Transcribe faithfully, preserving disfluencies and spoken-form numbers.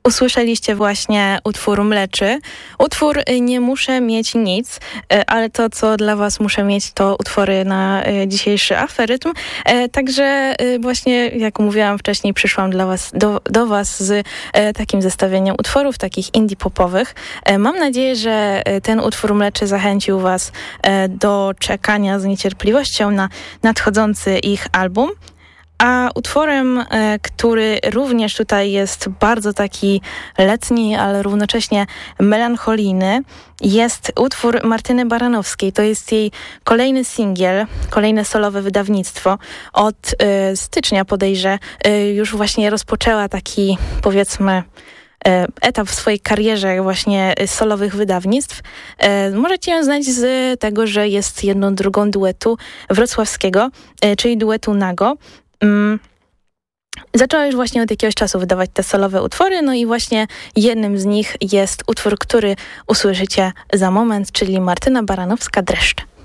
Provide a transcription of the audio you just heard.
Usłyszeliście właśnie utwór Mleczy. Utwór Nie muszę mieć nic, ale to, co dla was muszę mieć, to utwory na dzisiejszy aferytm. Także właśnie, jak mówiłam wcześniej, przyszłam dla was, do, do was z takim zestawieniem utworów, takich indie popowych. Mam nadzieję, że ten utwór Mleczy zachęcił was do czekania z niecierpliwością na nadchodzący ich album. A utworem, który również tutaj jest bardzo taki letni, ale równocześnie melancholijny, jest utwór Martyny Baranowskiej. To jest jej kolejny singiel, kolejne solowe wydawnictwo. Od y, stycznia podejrzę, y, już właśnie rozpoczęła taki, powiedzmy, etap w swojej karierze właśnie solowych wydawnictw. Możecie ją znać z tego, że jest jedną drugą duetu wrocławskiego, czyli duetu Nago. Zaczęła już właśnie od jakiegoś czasu wydawać te solowe utwory, no i właśnie jednym z nich jest utwór, który usłyszycie za moment, czyli Martyna Baranowska, Dreszcze.